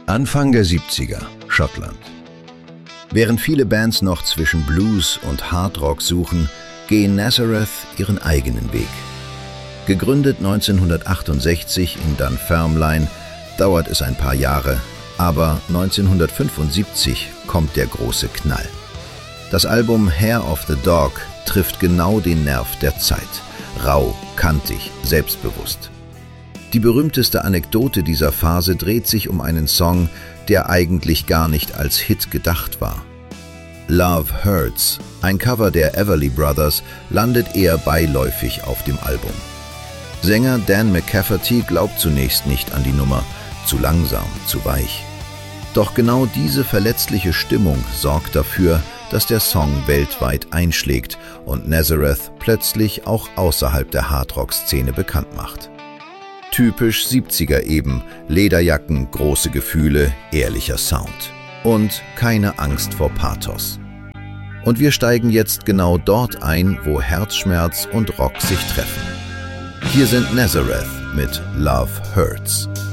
Anfang der 70er, Schottland. Während viele Bands noch zwischen Blues und Hardrock suchen, gehen Nazareth ihren eigenen Weg. Gegründet 1968 in Dunfermline, dauert es ein paar Jahre, aber 1975 kommt der große Knall. Das Album Hair of the Dog trifft genau den Nerv der Zeit. Rau, kantig, selbstbewusst. Die berühmteste Anekdote dieser Phase dreht sich um einen Song, der eigentlich gar nicht als Hit gedacht war. Love Hurts, ein Cover der Everly Brothers, landet eher beiläufig auf dem Album. Sänger Dan McCafferty glaubt zunächst nicht an die Nummer, zu langsam, zu weich. Doch genau diese verletzliche Stimmung sorgt dafür, dass der Song weltweit einschlägt und Nazareth plötzlich auch außerhalb der Hardrock-Szene bekannt macht. Typisch 70er eben, Lederjacken, große Gefühle, ehrlicher Sound. Und keine Angst vor Pathos. Und wir steigen jetzt genau dort ein, wo Herzschmerz und Rock sich treffen. Hier sind Nazareth mit Love Hurts.